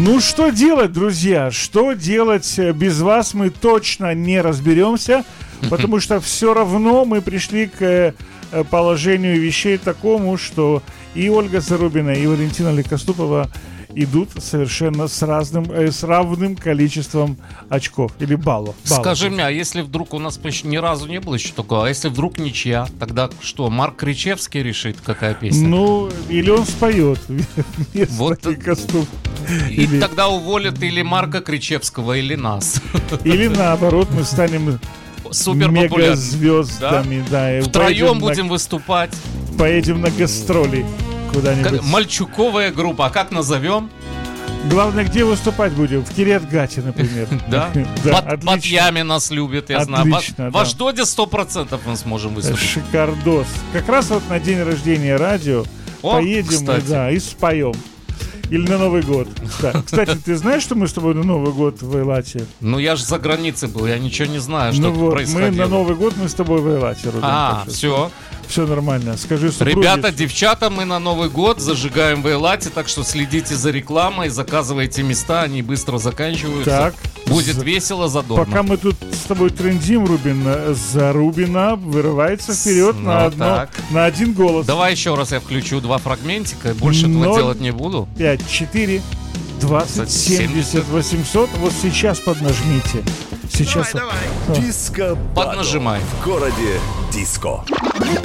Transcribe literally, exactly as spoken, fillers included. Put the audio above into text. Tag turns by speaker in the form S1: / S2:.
S1: Ну, что делать, друзья? Что делать? Без вас мы точно не разберемся, потому что все равно мы пришли к положению вещей такому, что и Ольга Зарубина, и Валентина Лекоступова идут совершенно с разным, э, с равным количеством очков или баллов. баллов.
S2: Скажи мне, а если вдруг у нас почти ни разу не было еще такого, а если вдруг ничья, тогда что, Марк Кричевский решит, какая песня?
S1: Ну, или он споет вместо
S2: Вот.
S1: Лекоступова.
S2: И
S1: Или,
S2: тогда уволят или Марка Кричевского, или нас.
S1: или наоборот, мы станем
S2: Супер популярны.
S1: мегазвездами. Да? И
S2: Втроем
S1: поедем
S2: будем
S1: на,
S2: выступать.
S1: поедем на гастроли куда-нибудь.
S2: Как- Мальчуковая группа, а как назовем?
S1: Главное, где выступать будем? В Кириат-Гате, например.
S2: Да?
S1: Да,
S2: Бат-
S1: отлично.
S2: Батьями нас любят, я знаю.
S1: Отлично,
S2: В
S1: да.
S2: Ашдоде сто процентов мы сможем выступить.
S1: Шикардос. Как раз вот на день рождения радио
S2: О,
S1: поедем,
S2: кстати.
S1: да, и споем. Или на Новый год. Да. Кстати, ты знаешь, что мы с тобой на Новый год в Эйлате?
S2: Ну я же за границей был, я ничего не знаю, что
S1: Ну
S2: тут
S1: вот, мы
S2: происходило.
S1: на Новый год мы с тобой в Эйлате, Рубин.
S2: А, все.
S1: Все нормально. Скажи супруге.
S2: Ребята, девчата, мы на Новый год зажигаем в Эйлате, так что следите за рекламой, заказывайте места, они быстро заканчиваются.
S1: Так.
S2: Будет
S1: За-
S2: весело, задорно.
S1: Пока мы тут с тобой трендим, Рубин, Зарубина вырывается вперед
S2: Ну,
S1: на, одно,
S2: так.
S1: на один голос.
S2: Давай еще раз я включу два фрагментика, больше этого
S1: Ноль.
S2: делать не буду.
S1: пять, четыре, двадцать, семьдесят, восемьсот. Вот сейчас поднажмите. Сейчас.
S3: Давай, давай. Диско
S2: Поднажимай.
S3: в городе Диско.